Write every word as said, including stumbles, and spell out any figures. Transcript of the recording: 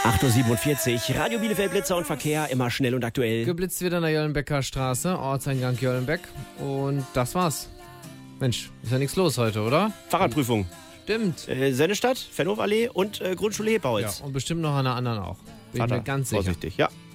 acht Uhr siebenundvierzig, Radio Bielefeld, Blitzer und Verkehr, immer schnell und aktuell. Geblitzt wird an der Jöllenbecker Straße, Ortseingang Jöllenbeck. Und das war's. Mensch, ist ja nichts los heute, oder? Fahrradprüfung. Stimmt. Äh, Sennestadt, Fennhofallee und äh, Grundschule Hebholz. Ja, und bestimmt noch an der anderen auch. Bin ich Vater, mir ganz sicher. vorsichtig, ja.